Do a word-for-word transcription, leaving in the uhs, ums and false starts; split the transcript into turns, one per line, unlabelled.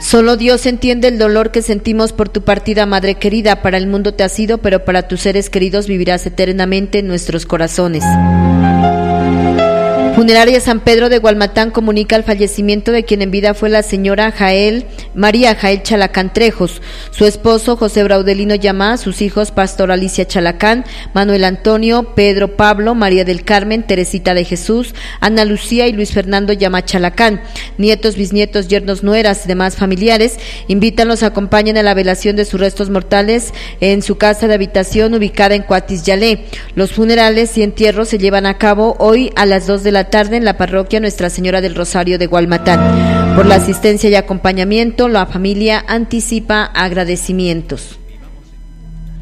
Solo Dios entiende el dolor que sentimos por tu partida, madre querida. Para el mundo te has ido, pero para tus seres queridos vivirás eternamente en nuestros corazones. Funeraria San Pedro de Gualmatán comunica el fallecimiento de quien en vida fue la señora Jael, María Jael Chalacán Trejos, su esposo José Braudelino Llamá, sus hijos Pastor Alicia Chalacán, Manuel Antonio, Pedro Pablo, María del Carmen, Teresita de Jesús, Ana Lucía y Luis Fernando Llamá Chalacán, nietos, bisnietos, yernos, nueras y demás familiares. Invítanlos a acompañen a la velación de sus restos mortales en su casa de habitación ubicada en Cuatis Yalé. Los funerales y entierros se llevan a cabo hoy a las dos de la tarde en la parroquia Nuestra Señora del Rosario de Gualmatán. Por la asistencia y acompañamiento, la familia anticipa agradecimientos.